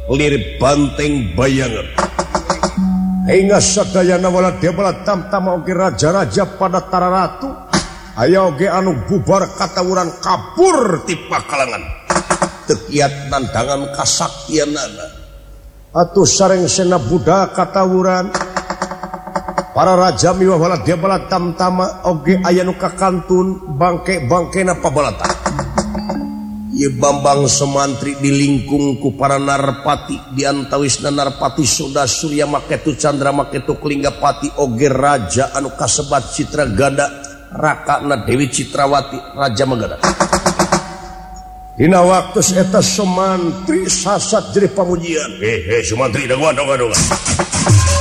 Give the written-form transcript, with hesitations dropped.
lirik banteng bayangan hingga sadayana wala debala tamtama oge raja-raja pada tara ratu aya oge anu bubar katawuran kabur ti pakalangan tekiat nandangan kasaktianana atuh sareng sena budak katawuran para raja miwah wala debala tamtama oge aya nu kakantun bangke-bangkena pabalata ieu Bambang Semantri dilingkung ku para narpati diantawisna narpati Soda Surya maketu Candra maketu Kelinggapati oge raja anu kasebat Citragada rakana Dewi Citrawati Raja Magadha dina waktu eta Semantri sasat jadi pamujian Semantri dongga